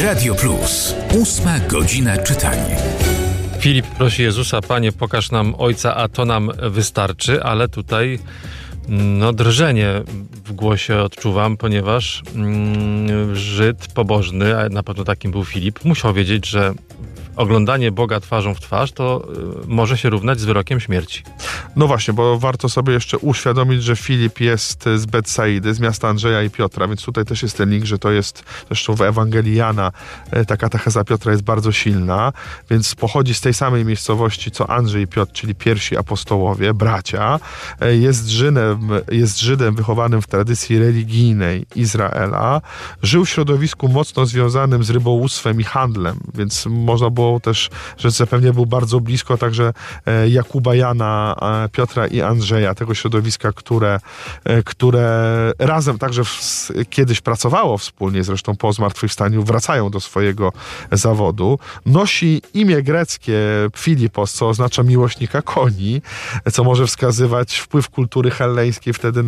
Radio Plus. 8 godzina czytania. Filip prosi Jezusa: Panie, pokaż nam Ojca, a to nam wystarczy, ale tutaj drżenie w głosie odczuwam, ponieważ Żyd pobożny, a na pewno takim był Filip, musiał wiedzieć, że oglądanie Boga twarzą w twarz to może się równać z wyrokiem śmierci. No właśnie, bo warto sobie jeszcze uświadomić, że Filip jest z Betsaidy, z miasta Andrzeja i Piotra, więc tutaj też jest ten link, że to jest, zresztą w Ewangelii Jana ta katecheza Piotra jest bardzo silna, więc pochodzi z tej samej miejscowości, co Andrzej i Piotr, czyli pierwsi apostołowie, bracia. Jest Żydem wychowanym w tradycji religijnej Izraela. Żył w środowisku mocno związanym z rybołówstwem i handlem, więc można było też, że zapewne był bardzo blisko także Jakuba, Jana, Piotra i Andrzeja, tego środowiska, które razem także kiedyś pracowało wspólnie, zresztą po zmartwychwstaniu wracają do swojego zawodu. Nosi imię greckie Filipos, co oznacza miłośnika koni, co może wskazywać wpływ kultury helleńskiej wtedy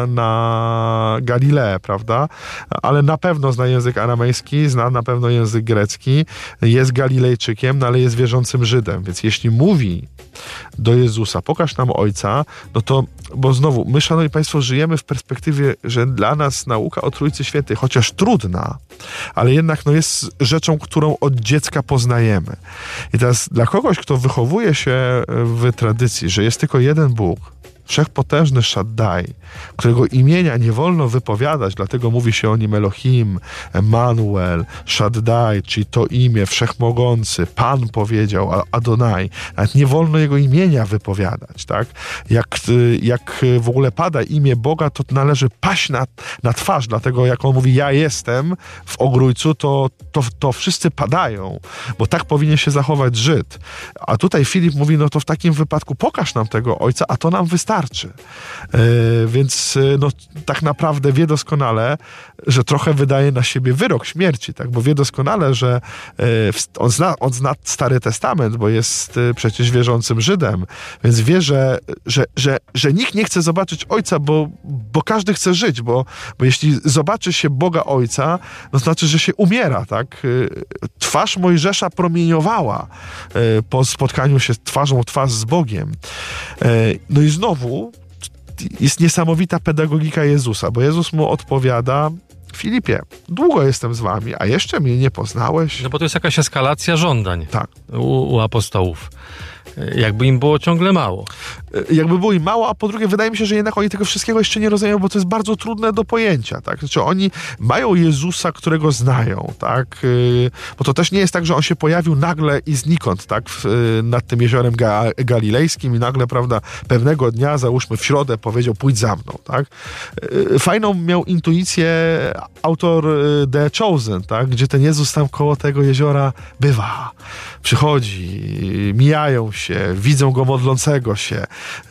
na Galileę, prawda? Ale na pewno zna język aramejski, zna na pewno język grecki, jest Galilejczykiem, ale jest wierzącym Żydem, więc jeśli mówi do Jezusa, pokaż nam Ojca, no to, bo znowu, my, szanowni państwo, żyjemy w perspektywie, że dla nas nauka o Trójcy Świętej, chociaż trudna, ale jednak jest rzeczą, którą od dziecka poznajemy. I teraz dla kogoś, kto wychowuje się w tradycji, że jest tylko jeden Bóg, wszechpotężny Shaddai, którego imienia nie wolno wypowiadać, dlatego mówi się o nim Elohim, Emmanuel, Shaddai, czyli to imię, wszechmogący, Pan powiedział, Adonai. Nawet nie wolno jego imienia wypowiadać, tak? Jak w ogóle pada imię Boga, to należy paść na twarz, dlatego jak on mówi ja jestem w Ogrójcu, to wszyscy padają, bo tak powinien się zachować Żyd. A tutaj Filip mówi, no to w takim wypadku pokaż nam tego Ojca, a to nam wystarczy. Więc tak naprawdę wie doskonale, że trochę wydaje na siebie wyrok śmierci, tak? Bo wie doskonale, że on zna Stary Testament, bo jest przecież wierzącym Żydem, więc wie, że nikt nie chce zobaczyć Ojca, bo każdy chce żyć, bo jeśli zobaczy się Boga Ojca, no to znaczy, że się umiera, tak? Twarz Mojżesza promieniowała po spotkaniu się twarzą w twarz z Bogiem. No i znowu jest niesamowita pedagogika Jezusa, bo Jezus mu odpowiada: Filipie, długo jestem z wami, a jeszcze mnie nie poznałeś? No bo to jest jakaś eskalacja żądań tak. u apostołów. Jakby im było ciągle mało. Jakby było im mało, a po drugie wydaje mi się, że jednak oni tego wszystkiego jeszcze nie rozumieją, bo to jest bardzo trudne do pojęcia, tak? Znaczy oni mają Jezusa, którego znają, tak? Bo to też nie jest tak, że on się pojawił nagle i znikąd, tak? Nad tym jeziorem galilejskim i nagle, prawda, pewnego dnia, załóżmy w środę, powiedział: pójdź za mną, tak? Fajną miał intuicję autor The Chosen, tak? Gdzie ten Jezus tam koło tego jeziora bywa, przychodzi, mijają się, widzą go modlącego się.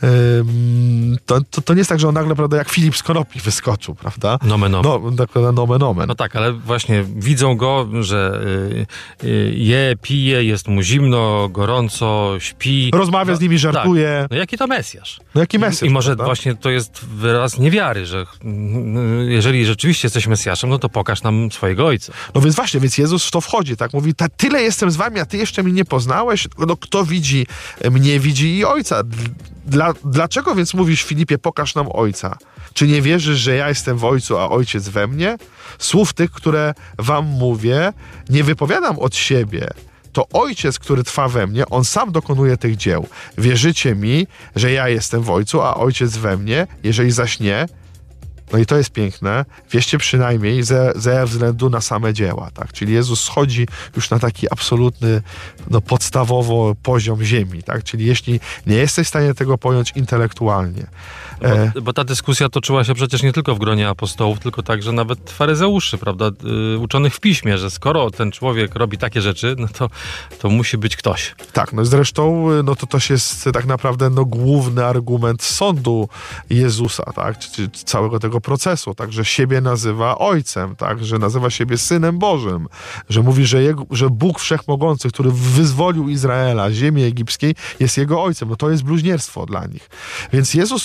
To nie jest tak, że on nagle, prawda, jak Filip z konopi wyskoczył, prawda? Nomen omen. Nomen omen. No tak, ale właśnie widzą go, że je, pije, jest mu zimno, gorąco, śpi. Rozmawia z nimi, żartuje. Tak. No jaki to Mesjasz? No jaki Mesjasz? I może prawda? właśnie to jest wyraz niewiary, że jeżeli rzeczywiście jesteś Mesjaszem, no to pokaż nam swojego Ojca. No więc właśnie, więc Jezus w to wchodzi, tak? Mówi: tyle jestem z wami, a ty jeszcze mnie nie poznałeś? No kto widzi mnie, widzi i Ojca. Dlaczego więc mówisz, Filipie, pokaż nam Ojca? Czy nie wierzysz, że ja jestem w Ojcu, a Ojciec we mnie? Słów tych, które wam mówię, nie wypowiadam od siebie. To Ojciec, który trwa we mnie, On sam dokonuje tych dzieł. Wierzycie mi, że ja jestem w Ojcu, a Ojciec we mnie? Jeżeli zaś nie, no i to jest piękne, wierzcie przynajmniej ze względu na same dzieła, tak? Czyli Jezus schodzi już na taki absolutny, podstawowo poziom ziemi, tak? Czyli jeśli nie jesteś w stanie tego pojąć intelektualnie. Bo ta dyskusja toczyła się przecież nie tylko w gronie apostołów, tylko także nawet faryzeuszy, prawda? Uczonych w piśmie, że skoro ten człowiek robi takie rzeczy, no to musi być ktoś. Tak, no zresztą to też jest tak naprawdę główny argument sądu Jezusa, tak? Czy całego tego procesu, tak? Że siebie nazywa Ojcem, tak? Że nazywa siebie Synem Bożym, że mówi, że Bóg Wszechmogący, który wyzwolił Izraela z ziemi egipskiej, jest jego Ojcem. No to jest bluźnierstwo dla nich. Więc Jezus schodzi na ten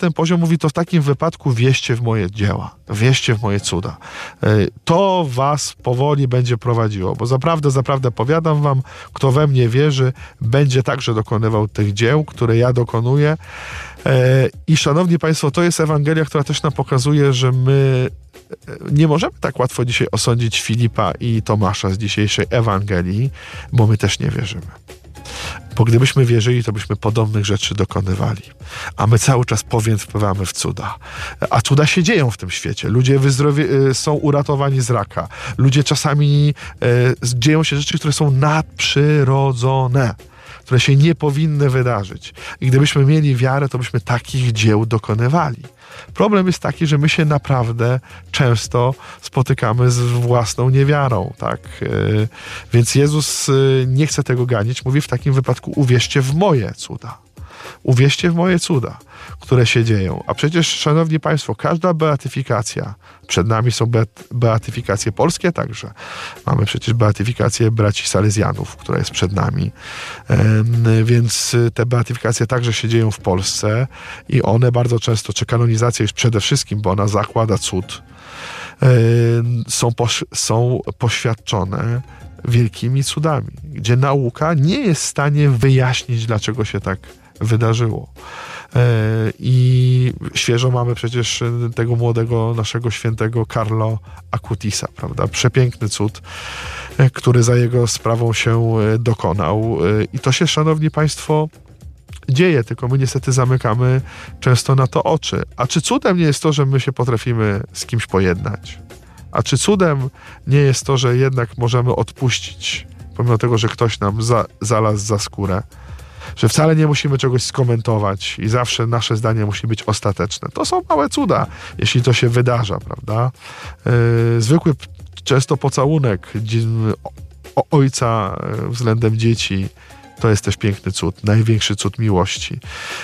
ten poziom, mówi, to w takim wypadku wierzcie w moje dzieła, wierzcie w moje cuda. To was powoli będzie prowadziło, bo zaprawdę powiadam wam, kto we mnie wierzy, będzie także dokonywał tych dzieł, które ja dokonuję. I szanowni państwo, to jest Ewangelia, która też nam pokazuje, że my nie możemy tak łatwo dzisiaj osądzić Filipa i Tomasza z dzisiejszej Ewangelii, bo my też nie wierzymy. Bo gdybyśmy wierzyli, to byśmy podobnych rzeczy dokonywali. A my cały czas wpływamy w cuda. A cuda się dzieją w tym świecie. Ludzie są uratowani z raka. Ludzie czasami dzieją się rzeczy, które są nadprzyrodzone, które się nie powinny wydarzyć. I gdybyśmy mieli wiarę, to byśmy takich dzieł dokonywali. Problem jest taki, że my się naprawdę często spotykamy z własną niewiarą, tak? Więc Jezus nie chce tego ganić. Mówi w takim wypadku, uwierzcie w moje cuda. Uwierzcie w moje cuda, które się dzieją. A przecież, szanowni państwo, każda beatyfikacja, przed nami są beatyfikacje polskie także. Mamy przecież beatyfikację braci Salezjanów, która jest przed nami. Więc te beatyfikacje także się dzieją w Polsce i one bardzo często, czy kanonizacja już przede wszystkim, bo ona zakłada cud, są poświadczone wielkimi cudami, gdzie nauka nie jest w stanie wyjaśnić, dlaczego się tak wydarzyło. I świeżo mamy przecież tego młodego naszego świętego Carlo Acutisa, prawda? Przepiękny cud, który za jego sprawą się dokonał. I to się, szanowni państwo, dzieje, tylko my niestety zamykamy często na to oczy. A czy cudem nie jest to, że my się potrafimy z kimś pojednać? A czy cudem nie jest to, że jednak możemy odpuścić, pomimo tego, że ktoś nam zalazł za skórę? Że wcale nie musimy czegoś skomentować i zawsze nasze zdanie musi być ostateczne. To są małe cuda, jeśli to się wydarza, prawda? Zwykły często pocałunek ojca względem dzieci to jest też piękny cud, największy cud miłości.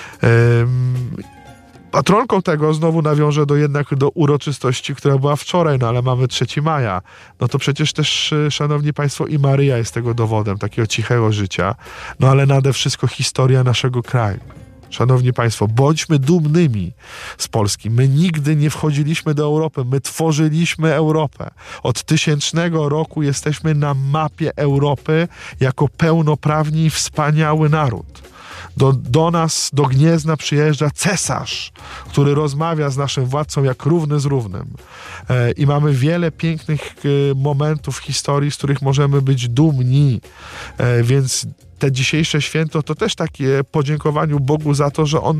Patronką tego znowu nawiążę do uroczystości, która była wczoraj, no ale mamy 3 maja. No to przecież też, szanowni państwo, i Maryja jest tego dowodem, takiego cichego życia. No ale nade wszystko historia naszego kraju. Szanowni państwo, bądźmy dumnymi z Polski. My nigdy nie wchodziliśmy do Europy, my tworzyliśmy Europę. Od 1000 roku jesteśmy na mapie Europy jako pełnoprawni i wspaniały naród. Do nas, do Gniezna przyjeżdża cesarz, który rozmawia z naszym władcą jak równy z równym. I mamy wiele pięknych momentów w historii, z których możemy być dumni. Więc te dzisiejsze święto to też takie podziękowaniu Bogu za to, że On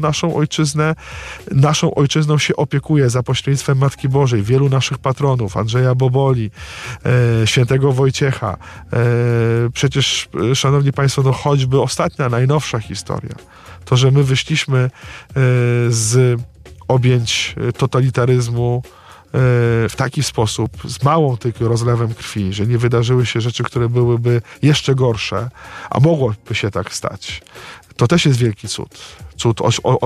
naszą ojczyzną się opiekuje za pośrednictwem Matki Bożej, wielu naszych patronów, Andrzeja Boboli, świętego Wojciecha. Przecież, szanowni państwo, no choćby ostatnia, najnowsza historia, to, że my wyszliśmy z objęć totalitaryzmu w taki sposób, z małą tylko rozlewem krwi, że nie wydarzyły się rzeczy, które byłyby jeszcze gorsze, a mogłoby się tak stać. To też jest wielki cud. Cud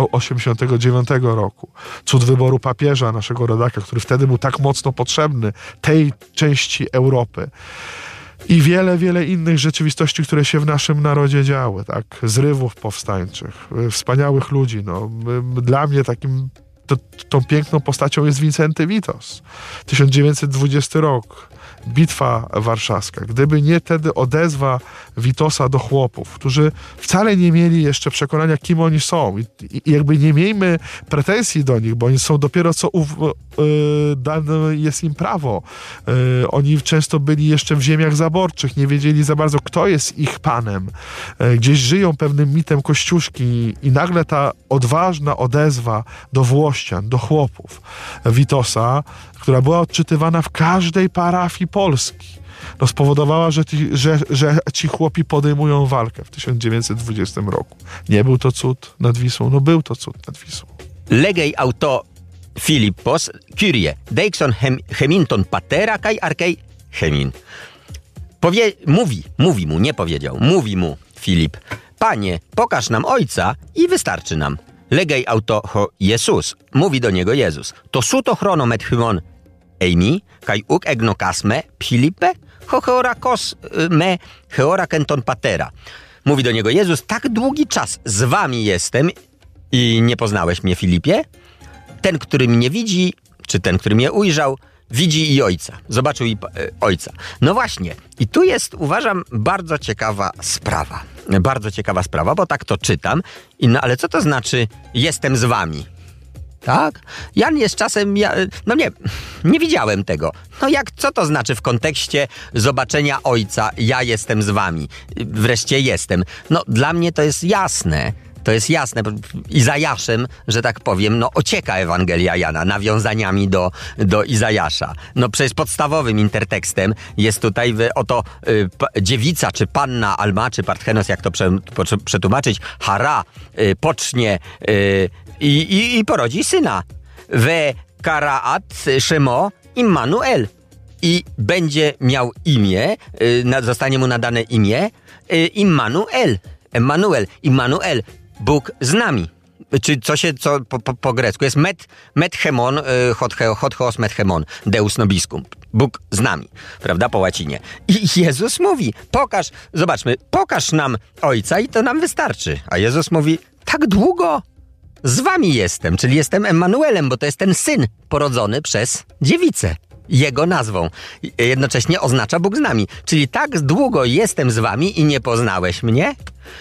89 roku. Cud wyboru papieża, naszego rodaka, który wtedy był tak mocno potrzebny tej części Europy. I wiele, wiele innych rzeczywistości, które się w naszym narodzie działy, tak? Zrywów powstańczych, wspaniałych ludzi. No, dla mnie takim tą piękną postacią jest Wincenty Witos. 1920 rok. Bitwa Warszawska. Gdyby nie wtedy odezwa Witosa do chłopów, którzy wcale nie mieli jeszcze przekonania, kim oni są. I jakby nie miejmy pretensji do nich, bo oni są dopiero co dane jest im prawo. Oni często byli jeszcze w ziemiach zaborczych, nie wiedzieli za bardzo, kto jest ich panem. Gdzieś żyją pewnym mitem Kościuszki i nagle ta odważna odezwa do Włościan, do chłopów Witosa, która była odczytywana w każdej parafii Polski, no spowodowała, że ci chłopi podejmują walkę w 1920 roku. Nie był to cud nad Wisłą? No był to cud nad Wisłą. Legej auto Filippos, Kyrie, Deixon heminton patera kaj arkej hemin. Mówi mu, nie powiedział, mówi mu Filip: Panie, pokaż nam Ojca i wystarczy nam. Legej auto ho Jezus, mówi do niego Jezus. To suto chrono met hymon eimi, kaj uk egno kasme Filipe, ho heorakos me heorakenton patera. Mówi do niego Jezus: tak długi czas z wami jestem i nie poznałeś mnie, Filipie? ten, który mnie widzi, czy ten, który mnie ujrzał, widzi i Ojca. Zobaczył i Ojca. No właśnie. I tu jest, uważam, bardzo ciekawa sprawa. Bardzo ciekawa sprawa, bo tak to czytam. Ale co to znaczy jestem z wami? Tak? Jan jest czasem... nie widziałem tego. Co to znaczy w kontekście zobaczenia Ojca? Ja jestem z wami. Wreszcie jestem. Dla mnie to jest jasne. To jest jasne. Izajaszem, że tak powiem, ocieka Ewangelia Jana nawiązaniami do Izajasza. Przecież podstawowym intertekstem jest tutaj dziewica, czy panna Alma, czy Parthenos, jak to przetłumaczyć, Hara, pocznie i porodzi syna. We karaat Shemo Immanuel. I będzie miał imię, zostanie mu nadane imię Immanuel, Bóg z nami. Co po grecku jest Methemon, Hotcheos Methemon, Deus Nobiscum. Bóg z nami, prawda, po łacinie. I Jezus mówi, pokaż nam Ojca i to nam wystarczy. A Jezus mówi, tak długo z wami jestem, czyli jestem Emmanuelem, bo to jest ten syn porodzony przez dziewicę. Jego nazwą. Jednocześnie oznacza Bóg z nami. Czyli tak długo jestem z wami i nie poznałeś mnie?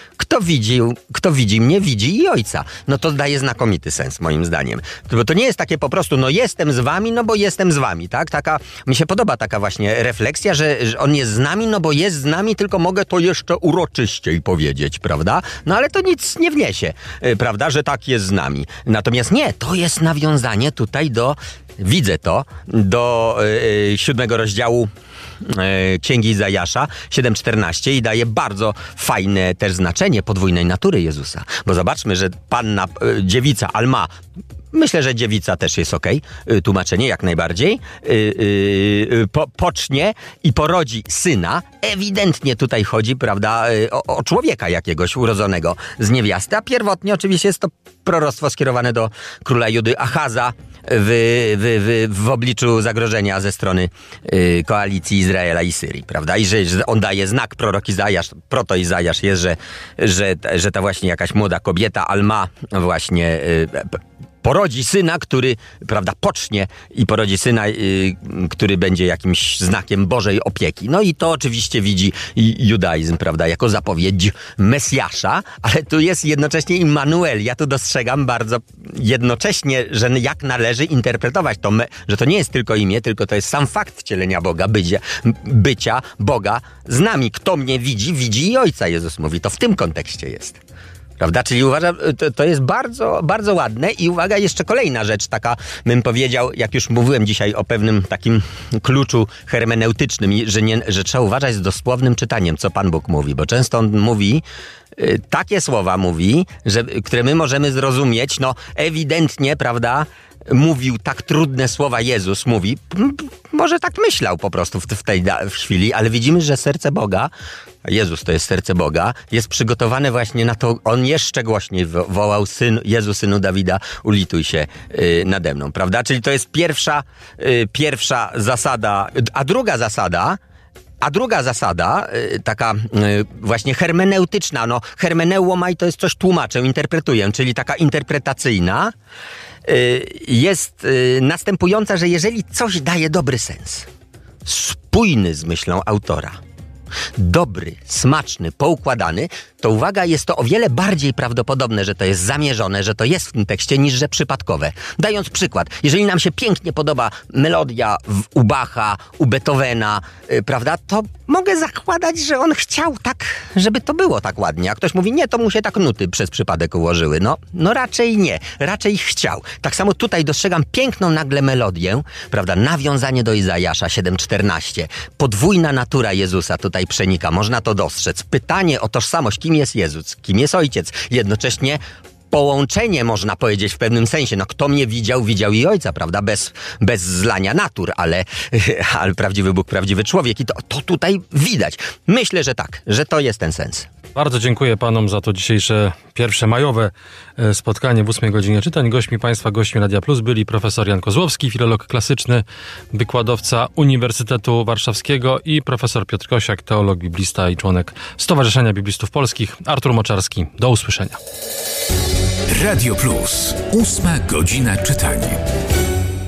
Kto widzi mnie, widzi i Ojca. To daje znakomity sens, moim zdaniem. Bo to nie jest takie po prostu, jestem z wami, bo jestem z wami, tak? Mi się podoba taka właśnie refleksja, że on jest z nami, bo jest z nami, tylko mogę to jeszcze uroczyściej powiedzieć, prawda? Ale to nic nie wniesie, prawda, że tak jest z nami. Natomiast nie, to jest nawiązanie tutaj widzę to, do 7 rozdziału Księgi Izajasza 7:14 i daje bardzo fajne też znaczenie podwójnej natury Jezusa. Bo zobaczmy, że panna, dziewica, Alma, myślę, że dziewica też jest okej, tłumaczenie jak najbardziej, pocznie i porodzi syna. Ewidentnie tutaj chodzi, prawda, o człowieka jakiegoś urodzonego z niewiasty, a pierwotnie oczywiście jest to proroctwo skierowane do króla Judy Achaza w obliczu zagrożenia ze strony koalicji Izraela i Syrii, prawda? I że on daje znak, prorok Izajasz, proto-Izajasz jest, że ta właśnie jakaś młoda kobieta, Alma, właśnie porodzi syna, który, prawda, pocznie i porodzi syna, który będzie jakimś znakiem Bożej opieki. I to oczywiście widzi judaizm, prawda, jako zapowiedź Mesjasza, ale tu jest jednocześnie Immanuel. Ja tu dostrzegam bardzo jednocześnie, że jak należy interpretować to, że to nie jest tylko imię, tylko to jest sam fakt wcielenia Boga, bycia Boga z nami. Kto mnie widzi, widzi i Ojca, Jezus mówi. To w tym kontekście jest. Prawda? Czyli uważam, to jest bardzo, bardzo ładne i uwaga, jeszcze kolejna rzecz, taka bym powiedział, jak już mówiłem dzisiaj o pewnym takim kluczu hermeneutycznym, że trzeba uważać z dosłownym czytaniem, co Pan Bóg mówi, bo często on mówi, takie słowa mówi, które my możemy zrozumieć, ewidentnie, prawda, mówił tak trudne słowa, Jezus mówi, może tak myślał po prostu w tej chwili, ale widzimy, że serce Boga, Jezus to jest serce Boga, jest przygotowane właśnie na to, on jeszcze głośniej wołał, Jezu, Synu Dawida, ulituj się nade mną, prawda? Czyli to jest pierwsza zasada, a druga zasada, taka właśnie hermeneutyczna, hermeneuomai to jest coś tłumaczę, interpretuję, czyli taka interpretacyjna, jest następująca, że jeżeli coś daje dobry sens, spójny z myślą autora, dobry, smaczny, poukładany, to uwaga, jest to o wiele bardziej prawdopodobne, że to jest zamierzone, że to jest w tym tekście, niż że przypadkowe. Dając przykład, jeżeli nam się pięknie podoba melodia u Bacha, u Beethovena, prawda, to mogę zakładać, że on chciał tak, żeby to było tak ładnie. A ktoś mówi, nie, to mu się tak nuty przez przypadek ułożyły. No raczej nie, raczej chciał. Tak samo tutaj dostrzegam piękną nagle melodię, prawda, nawiązanie do Izajasza 7:14. Podwójna natura Jezusa tutaj przenika, można to dostrzec. Pytanie o tożsamość, kim jest Jezus, kim jest Ojciec. Jednocześnie połączenie, można powiedzieć w pewnym sensie. Kto mnie widział, widział i Ojca, prawda? Bez zlania natur, ale prawdziwy Bóg, prawdziwy człowiek. I to tutaj widać. Myślę, że tak, że to jest ten sens. Bardzo dziękuję panom za to dzisiejsze pierwsze majowe spotkanie w 8 godzinie czytań. Gośćmi Radia Plus byli profesor Jan Kozłowski, filolog klasyczny, wykładowca Uniwersytetu Warszawskiego i profesor Piotr Kosiak, teolog, biblista i członek Stowarzyszenia Biblistów Polskich. Artur Moczarski. Do usłyszenia. Radio Plus. 8 godzina czytania.